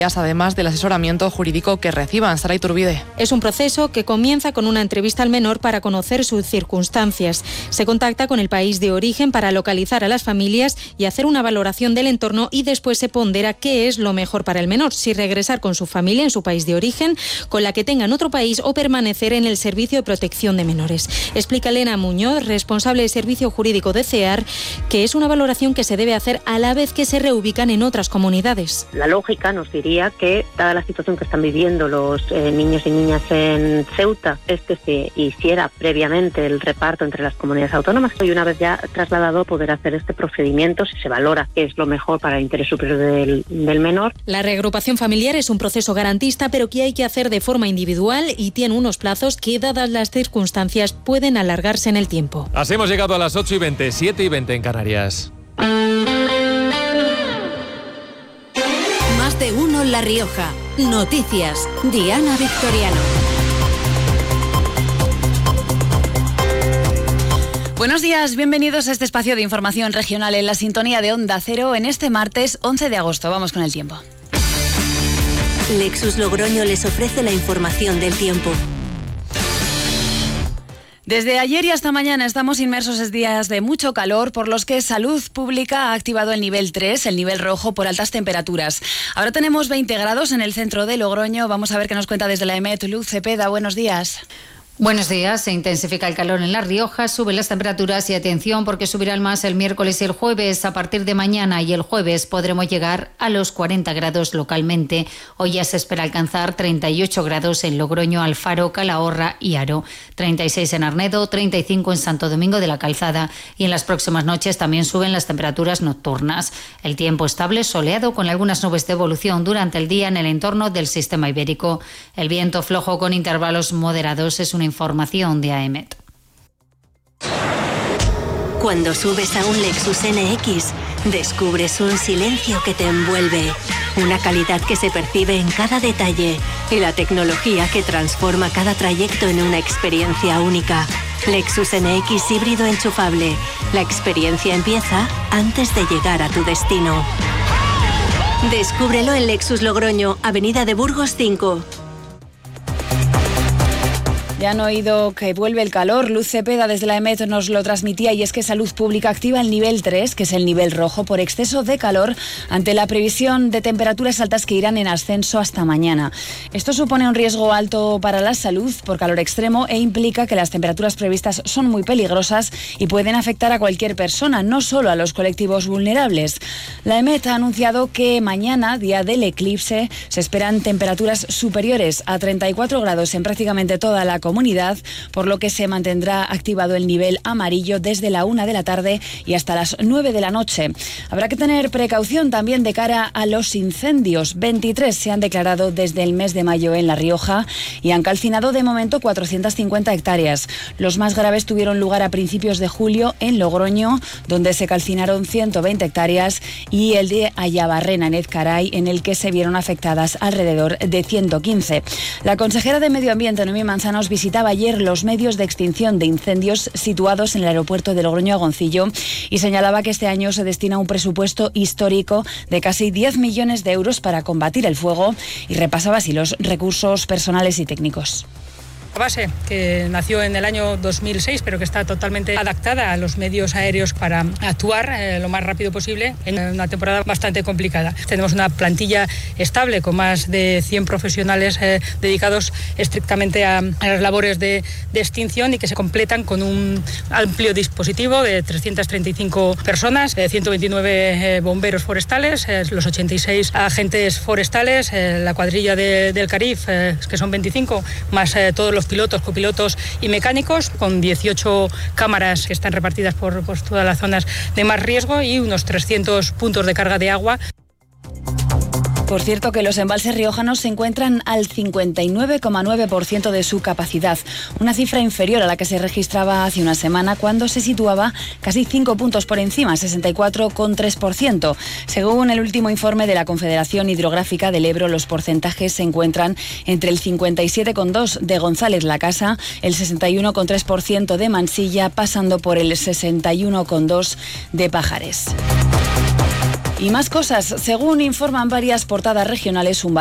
además del asesoramiento jurídico que reciban. Sara Iturbide. Es un proceso que comienza con una entrevista al menor para conocer sus circunstancias. Se contacta con el país de origen para localizar a las familias y hacer una valoración del entorno, y después se pondera qué es lo mejor para el menor, si regresar con su familia en su país de origen, con la que tenga en otro país, o permanecer en el Servicio de Protección de Menores. Explica Elena Muñoz, responsable de Servicio Jurídico de CEAR, que es una valoración que se debe hacer a la vez que se reubican en otras comunidades. La lógica nos diría que, dada la situación que están viviendo los niños y niñas en Ceuta, se hiciera previamente el reparto entre las comunidades autónomas, y una vez ya trasladado poder hacer este procedimiento si se valora que es lo mejor para el interés superior del menor. La reagrupación familiar es un proceso garantista, pero que hay que hacer de forma individual y tiene unos plazos que, dadas las circunstancias, pueden alargarse en el tiempo. Así hemos llegado a las 8:20, 7:20 en Canarias. Más de uno La Rioja. Noticias. Diana Victoriano. Buenos días, bienvenidos a este espacio de información regional en la sintonía de Onda Cero en este martes 11 de agosto. Vamos con el tiempo. Lexus Logroño les ofrece la información del tiempo. Desde ayer y hasta mañana estamos inmersos en días de mucho calor, por los que Salud Pública ha activado el nivel 3, el nivel rojo, por altas temperaturas. Ahora tenemos 20 grados en el centro de Logroño. Vamos a ver qué nos cuenta desde la EMET Luz Cepeda. Buenos días. Buenos días. Se intensifica el calor en La Rioja, suben las temperaturas y atención porque subirán más el miércoles y el jueves. A partir de mañana y el jueves podremos llegar a los 40 grados localmente. Hoy ya se espera alcanzar 38 grados en Logroño, Alfaro, Calahorra y Haro, 36 en Arnedo, 35 en Santo Domingo de la Calzada, y en las próximas noches también suben las temperaturas nocturnas. El tiempo estable, soleado, con algunas nubes de evolución durante el día en el entorno del sistema ibérico. El viento flojo con intervalos moderados es una información de AEMET. Cuando subes a un Lexus NX, descubres un silencio que te envuelve, una calidad que se percibe en cada detalle y la tecnología que transforma cada trayecto en una experiencia única. Lexus NX híbrido enchufable. La experiencia empieza antes de llegar a tu destino. Descúbrelo en Lexus Logroño, Avenida de Burgos 5. Ya han oído que vuelve el calor. Luz Cepeda desde la EMET nos lo transmitía, y es que Salud Pública activa el nivel 3, que es el nivel rojo, por exceso de calor, ante la previsión de temperaturas altas que irán en ascenso hasta mañana. Esto supone un riesgo alto para la salud por calor extremo e implica que las temperaturas previstas son muy peligrosas y pueden afectar a cualquier persona, no solo a los colectivos vulnerables. La EMET ha anunciado que mañana, día del eclipse, se esperan temperaturas superiores a 34 grados en prácticamente toda la comunidad, por lo que se mantendrá activado el nivel amarillo desde la 1 de la tarde y hasta las 9 de la noche. Habrá que tener precaución también de cara a los incendios. 23 se han declarado desde el mes de mayo en La Rioja y han calcinado de momento 450 hectáreas. Los más graves tuvieron lugar a principios de julio en Logroño, donde se calcinaron 120 hectáreas, y el de Ayabarrena, en Ezcaray, en el que se vieron afectadas alrededor de 115. La consejera de Medio Ambiente, Noemí Manzanos, visitaba ayer los medios de extinción de incendios situados en el aeropuerto de Logroño-Agoncillo y señalaba que este año se destina un presupuesto histórico de casi 10 millones de euros para combatir el fuego, y repasaba así los recursos personales y técnicos. Base, que nació en el año 2006, pero que está totalmente adaptada a los medios aéreos para actuar lo más rápido posible en una temporada bastante complicada. Tenemos una plantilla estable con más de 100 profesionales dedicados estrictamente a las labores de extinción, y que se completan con un amplio dispositivo de 335 personas, 129 bomberos forestales, los 86 agentes forestales, la cuadrilla del CARIF, que son 25, más todos los pilotos, copilotos y mecánicos, con 18 cámaras que están repartidas por todas las zonas de más riesgo, y unos 300 puntos de carga de agua. Por cierto, que los embalses riojanos se encuentran al 59,9% de su capacidad, una cifra inferior a la que se registraba hace una semana, cuando se situaba casi 5 puntos por encima, 64,3%. Según el último informe de la Confederación Hidrográfica del Ebro, los porcentajes se encuentran entre el 57,2% de González la Casa, el 61,3% de Mansilla, pasando por el 61,2% de Pajares. Y más cosas, según informan varias portadas regionales, un